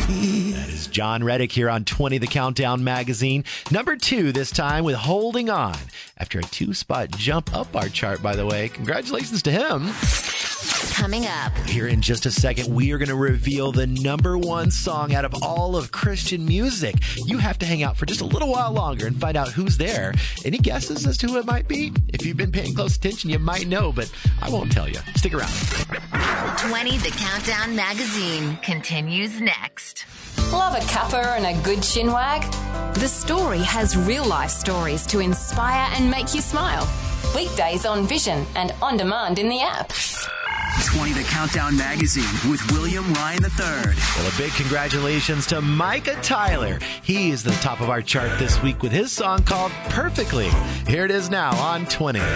That is John Reddick here on 20 The Countdown Magazine. Number 2 this time with Holding On. After a 2-spot jump up our chart, by the way. Congratulations to him. Coming up. Here in just a second, we are going to reveal the number 1 song out of all of Christian music. You have to hang out for just a little while longer and find out who's there. Any guesses as to who it might be? If you've been paying close attention, you might know, but I won't tell you. Stick around. 20 The Countdown Magazine continues next. Love a cuppa and a good chinwag? The Story has real-life stories to inspire and make you smile. Weekdays on Vision and on demand in the app. 20 The Countdown Magazine with William Ryan III. Well, a big congratulations to Micah Tyler. He is the top of our chart this week with his song called Perfectly. Here it is now on 20.